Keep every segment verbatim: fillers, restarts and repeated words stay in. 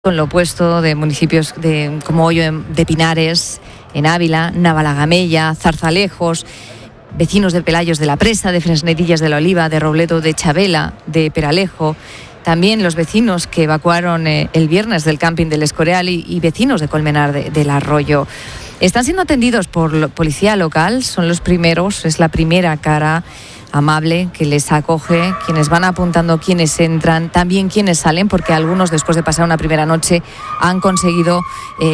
Con lo opuesto de municipios de, como Hoyo de Pinares, en Ávila, Navalagamella, Zarzalejos, vecinos de Pelayos de la Presa, de Fresnedillas de la Oliva, de Robledo de Chabela, de Peralejo. También los vecinos que evacuaron eh, el viernes del camping del Escorial y, y vecinos de Colmenar de, del Arroyo. Están siendo atendidos por la policía local, son los primeros, es la primera cara amable que les acoge, quienes van apuntando quienes entran, también quienes salen, porque algunos después de pasar una primera noche han conseguido eh,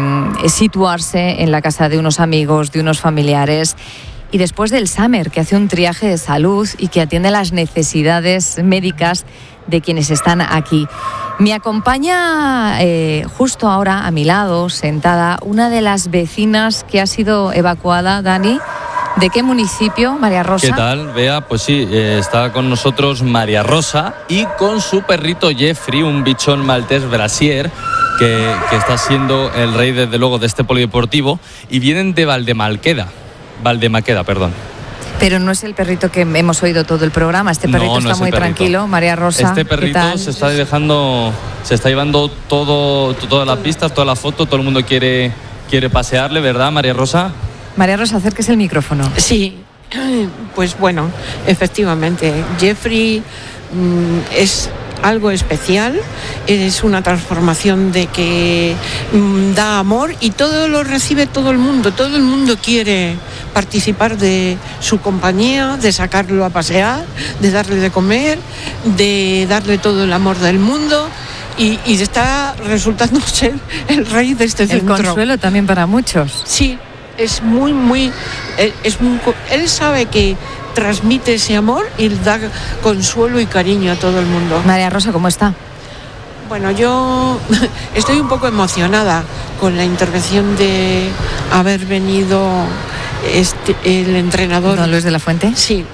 situarse en la casa de unos amigos, de unos familiares. Y después del SAMER, que hace un triaje de salud y que atiende las necesidades médicas de quienes están aquí. Me acompaña eh, justo ahora a mi lado, sentada, una de las vecinas que ha sido evacuada, Dani. ¿De qué municipio, María Rosa? ¿Qué tal, Bea? Pues sí, eh, está con nosotros María Rosa y con su perrito Jeffrey, un bichón maltés brasier, que, que está siendo el rey, desde luego, de este polideportivo, y vienen de Valdemalqueda, Valdemaqueda, perdón. Pero no es el perrito que hemos oído todo el programa. Este perrito no, no está muy tranquilo. María Rosa, este perrito se está dejando, se está llevando todo, todas las pistas, toda la foto, todo el mundo quiere, quiere pasearle, ¿verdad, María Rosa? María Rosa, acérquese el micrófono. Sí, pues bueno, efectivamente, Jeffrey mmm, es algo especial, es una transformación de que mmm, da amor y todo lo recibe todo el mundo, todo el mundo quiere participar de su compañía, de sacarlo a pasear, de darle de comer, de darle todo el amor del mundo. Y, y está resultando ser el rey de este centro. El consuelo también para muchos. Sí. Es muy, muy, es muy... Él sabe que transmite ese amor y da consuelo y cariño a todo el mundo. María Rosa, ¿cómo está? Bueno, yo estoy un poco emocionada con la intervención de haber venido este, el entrenador. ¿Don Luis de la Fuente? Sí.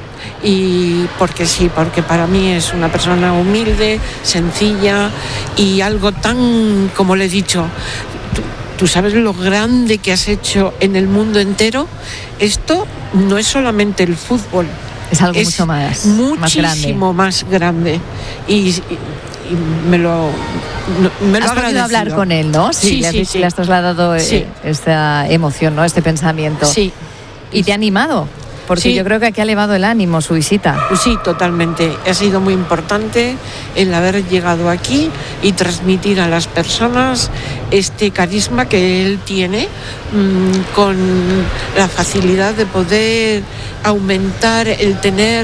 Y porque sí, porque para mí es una persona humilde, sencilla y algo tan, como le he dicho... ¿Tú sabes lo grande que has hecho en el mundo entero? Esto no es solamente el fútbol. Es algo es mucho más, muchísimo más grande. más grande. Y, y, y me lo me lo has podido hablar con él, ¿no? Sí, sí, le has, sí, sí. Le has trasladado sí. esta emoción, ¿no? Este pensamiento. Sí. ¿Y te ha animado? Porque sí. yo creo que aquí ha elevado el ánimo su visita. Sí, totalmente. Ha sido muy importante el haber llegado aquí y transmitir a las personas este carisma que él tiene mmm, con la facilidad de poder aumentar el tener,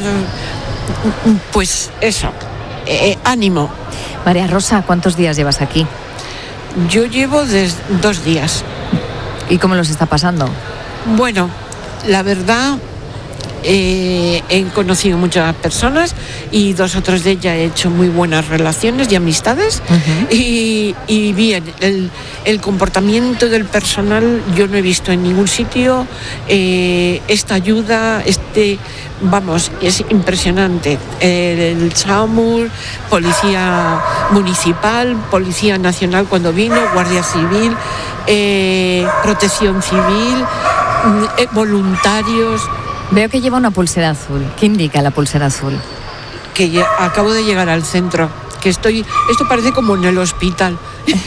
pues eso, eh, ánimo. María Rosa, ¿cuántos días llevas aquí? Yo llevo des, dos días. ¿Y cómo los está pasando? Bueno, la verdad... Eh, he conocido muchas personas y dos o tres de ellas he hecho muy buenas relaciones y amistades. Uh-huh. y, y bien, el, el comportamiento del personal yo no he visto en ningún sitio. Eh, esta ayuda, este, vamos, es impresionante. El, el SAMUR, Policía Municipal, Policía Nacional cuando vino, Guardia Civil, eh, Protección Civil, eh, voluntarios. Veo que lleva una pulsera azul. ¿Qué indica la pulsera azul? Que ya, acabo de llegar al centro, que estoy... Esto parece como en el hospital.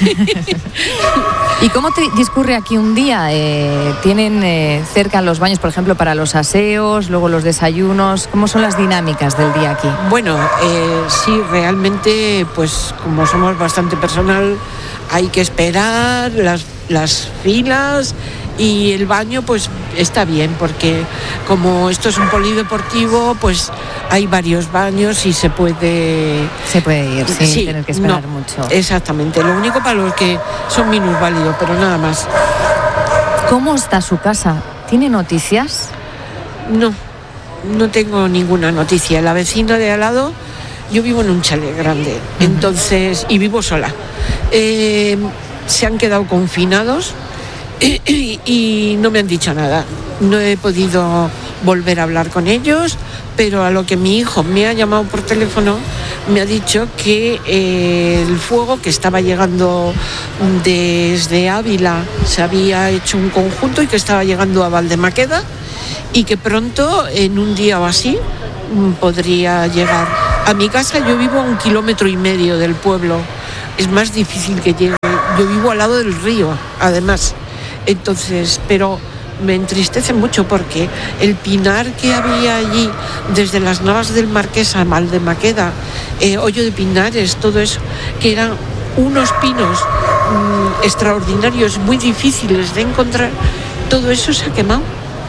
¿Y cómo te discurre aquí un día? Eh, ¿Tienen eh, cerca los baños, por ejemplo, para los aseos, luego los desayunos? ¿Cómo son las dinámicas del día aquí? Bueno, eh, sí, realmente, pues como somos bastante personal, hay que esperar las, las filas... Y el baño pues está bien porque como esto es un polideportivo pues hay varios baños y se puede... Se puede ir sin sí, tener que esperar no, mucho. Exactamente, lo único para los que son minusválidos, pero nada más. ¿Cómo está su casa? ¿Tiene noticias? No, no tengo ninguna noticia. La vecina de al lado, yo vivo en un chalet grande, uh-huh. entonces, y vivo sola. Eh, se han quedado confinados. Y, y no me han dicho nada. No he podido volver a hablar con ellos, pero a lo que mi hijo me ha llamado por teléfono, me ha dicho que eh, el fuego que estaba llegando desde Ávila se había hecho un conjunto y que estaba llegando a Valdemaqueda y que pronto, en un día o así, podría llegar. A mi casa yo vivo a un kilómetro y medio del pueblo. es más difícil que llegue. Yo vivo al lado del río, además. Entonces, pero me entristece mucho porque el pinar que había allí, desde las Navas del Marqués a Valdemaqueda, eh, Hoyo de Pinares, todo eso, que eran unos pinos mmm, extraordinarios, muy difíciles de encontrar, todo eso se ha quemado.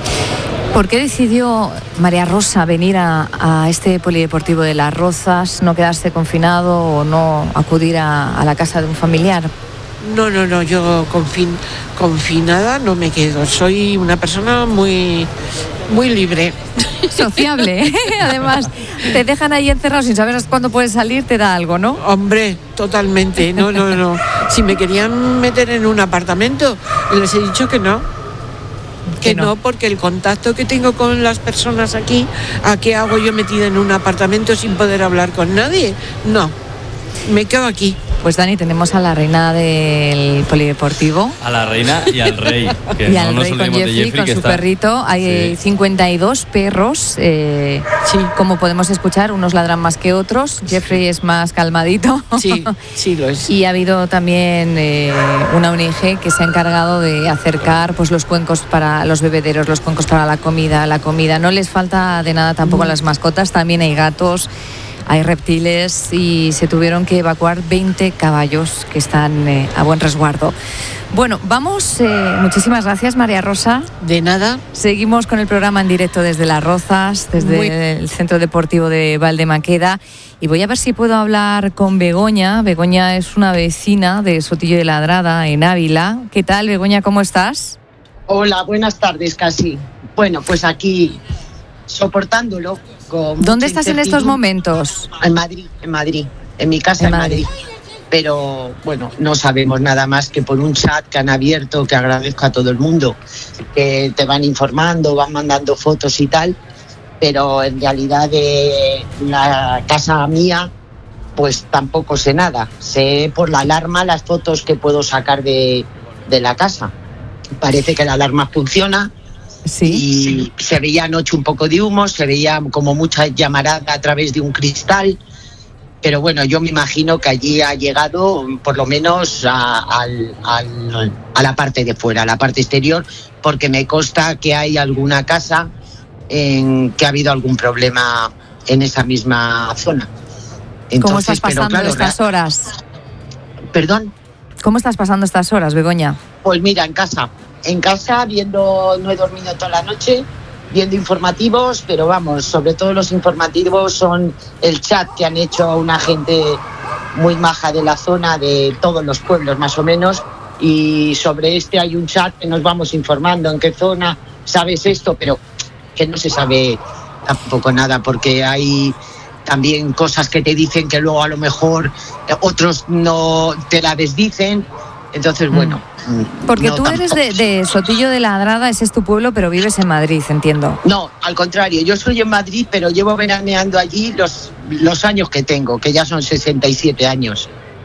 ¿Por qué decidió María Rosa venir a, a este polideportivo de Las Rozas, no quedarse confinado o no acudir a, a la casa de un familiar? No, no, no, yo confin, confinada no me quedo. Soy una persona muy, muy libre. Sociable, ¿eh? Además, te dejan ahí encerrado sin saber cuándo puedes salir, te da algo, ¿no? Hombre, totalmente. No, no, no. Si me querían meter en un apartamento, les he dicho que no. Que no. no, porque el contacto que tengo con las personas aquí, ¿a qué hago yo metida en un apartamento sin poder hablar con nadie? No, me quedo aquí. Pues Dani, tenemos a la reina del polideportivo. A la reina y al rey. Que y no al nos rey con olvidemos Jeffrey, de Jeffrey, con que su está... perrito. Hay sí. cincuenta y dos perros. Eh, sí. Como podemos escuchar, unos ladran más que otros. Jeffrey es más calmadito. Sí, sí lo es. Y ha habido también eh, una O N G que se ha encargado de acercar pues los cuencos para los bebederos, los cuencos para la comida. La comida no les falta de nada tampoco a las mascotas. También hay gatos. Hay reptiles y se tuvieron que evacuar veinte caballos que están eh, a buen resguardo. Bueno, vamos, eh, muchísimas gracias María Rosa. De nada. Seguimos con el programa en directo desde Las Rozas, desde Muy... el Centro Deportivo de Valdemaqueda. Y voy a ver si puedo hablar con Begoña. Begoña es una vecina de Sotillo de Ladrada, en Ávila. ¿Qué tal, Begoña? ¿Cómo estás? Hola, buenas tardes, casi. Bueno, pues aquí soportándolo. ¿Dónde estás en estos momentos? En Madrid, en Madrid, en mi casa en, en Madrid. Madrid. Pero bueno, no sabemos nada más que por un chat que han abierto, que agradezco a todo el mundo, que te van informando, van mandando fotos y tal, pero en realidad de la casa mía, pues tampoco sé nada. Sé por la alarma las fotos que puedo sacar de, de la casa. Parece que la alarma funciona. Sí. Y se veía anoche un poco de humo, se veía como mucha llamarada a través de un cristal, pero bueno, yo me imagino que allí ha llegado por lo menos a, a, a, a la parte de fuera, a la parte exterior, porque me consta que hay alguna casa en que ha habido algún problema en esa misma zona. Entonces, ¿cómo estás pasando pero, claro, estas horas? ¿Perdón? ¿Cómo estás pasando estas horas, Begoña? Pues mira, en casa. En casa, viendo, no he dormido toda la noche, viendo informativos, pero vamos, sobre todo los informativos son el chat que han hecho una gente muy maja de la zona, de todos los pueblos más o menos, y sobre este hay un chat que nos vamos informando en qué zona, sabes esto, pero que no se sabe tampoco nada, porque hay también cosas que te dicen que luego a lo mejor otros no te la desdicen. Entonces, bueno... Porque no tú tampoco. eres de, de Sotillo de Ladrada, ese es tu pueblo, pero vives en Madrid, entiendo. No, al contrario, yo soy en Madrid, pero llevo veraneando allí los, los años que tengo, que ya son sesenta y siete años.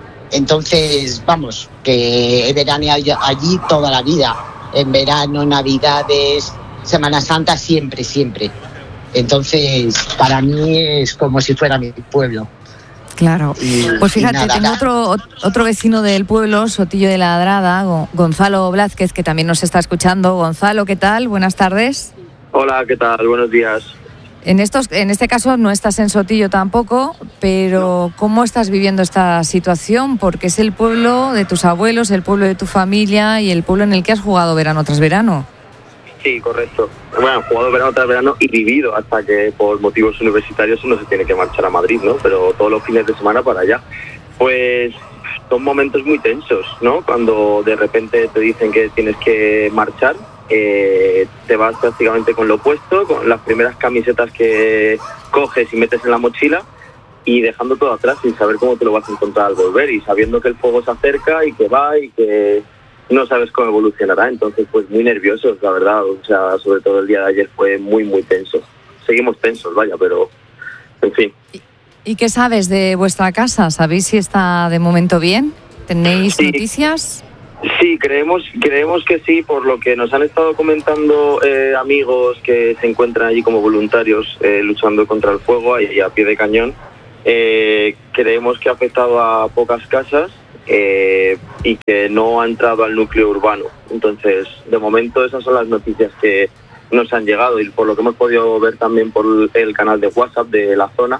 Entonces, vamos, que he veraneado allí toda la vida. En verano, Navidades, Semana Santa, siempre, siempre. Entonces, para mí es como si fuera mi pueblo. Claro, pues fíjate, tengo otro otro vecino del pueblo, Sotillo de Ladrada, Gonzalo Blázquez, que también nos está escuchando. Gonzalo, ¿qué tal? Buenas tardes. Hola, ¿qué tal? Buenos días. En estos, en este caso no estás en Sotillo tampoco, pero ¿cómo estás viviendo esta situación? Porque es el pueblo de tus abuelos, el pueblo de tu familia y el pueblo en el que has jugado verano tras verano. Sí, correcto. Bueno, he jugado verano tras verano y vivido hasta que por motivos universitarios uno se tiene que marchar a Madrid, ¿no? Pero todos los fines de semana para allá. Pues son momentos muy tensos, ¿no? Cuando de repente te dicen que tienes que marchar, eh, te vas prácticamente con lo opuesto, con las primeras camisetas que coges y metes en la mochila y dejando todo atrás sin saber cómo te lo vas a encontrar al volver y sabiendo que el fuego se acerca y que va y que... no sabes cómo evolucionará, entonces pues muy nerviosos, la verdad, o sea, sobre todo el día de ayer fue muy, muy tenso. Seguimos tensos, vaya, pero en fin. ¿Y, y qué sabes de vuestra casa? ¿Sabéis si está de momento bien? ¿Tenéis sí. noticias? Sí, creemos creemos que sí, por lo que nos han estado comentando eh, amigos que se encuentran allí como voluntarios eh, luchando contra el fuego y a pie de cañón. Eh, creemos que ha afectado a pocas casas. eh, y que no ha entrado al núcleo urbano. Entonces, de momento esas son las noticias que nos han llegado, y por lo que hemos podido ver también por el canal de WhatsApp de la zona,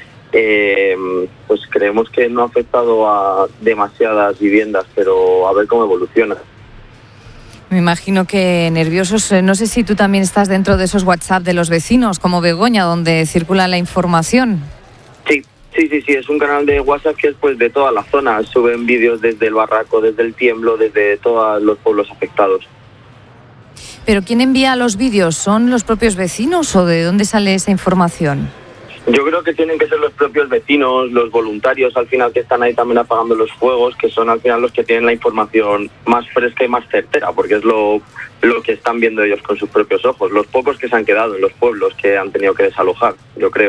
eh, pues creemos que no ha afectado a demasiadas viviendas, pero a ver cómo evoluciona. Me imagino que nerviosos. No sé si tú también estás dentro de esos WhatsApp de los vecinos, como Begoña, donde circula la información. Sí, sí, sí, sí, es un canal de WhatsApp que es pues de toda la zona. Suben vídeos desde el barraco, desde el tiemblo, desde todos los pueblos afectados. ¿Pero quién envía los vídeos? ¿Son los propios vecinos o de dónde sale esa información? Yo creo que tienen que ser los propios vecinos, los voluntarios al final que están ahí también apagando los fuegos, que son al final los que tienen la información más fresca y más certera, porque es lo, lo que están viendo ellos con sus propios ojos, los pocos que se han quedado en los pueblos que han tenido que desalojar, yo creo.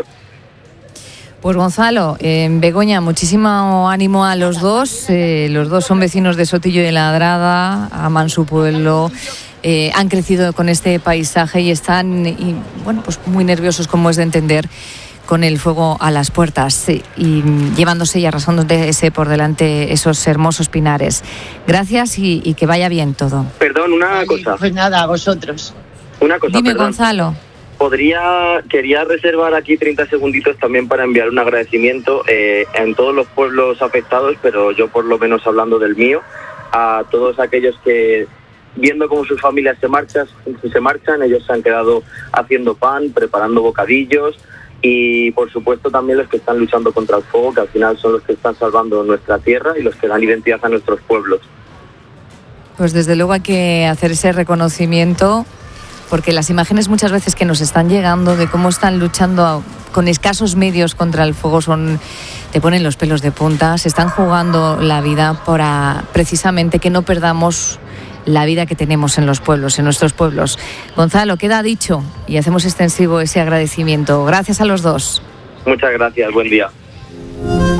Pues Gonzalo, eh, Begoña, muchísimo ánimo a los dos. Eh, los dos son vecinos de Sotillo de Ladrada, aman su pueblo. Eh, han crecido con este paisaje y están y, bueno, pues muy nerviosos, como es de entender, con el fuego a las puertas, sí, y llevándose y arrasándose por delante esos hermosos pinares. Gracias y, y que vaya bien todo. Perdón, una Vale, cosa. Pues nada, a vosotros. Una cosa, Dime, perdón. Gonzalo. Podría, quería reservar aquí treinta segunditos también para enviar un agradecimiento eh, en todos los pueblos afectados, pero yo por lo menos hablando del mío, a todos aquellos que, viendo cómo sus familias se marchan, se marchan, ellos se han quedado haciendo pan, preparando bocadillos, y por supuesto también los que están luchando contra el fuego, que al final son los que están salvando nuestra tierra y los que dan identidad a nuestros pueblos. Pues desde luego hay que hacer ese reconocimiento, porque las imágenes muchas veces que nos están llegando de cómo están luchando con escasos medios contra el fuego son, te ponen los pelos de punta. Se están jugando la vida para precisamente que no perdamos la vida que tenemos en los pueblos, en nuestros pueblos. Gonzalo, queda dicho y hacemos extensivo ese agradecimiento. Gracias a los dos. Muchas gracias, buen día.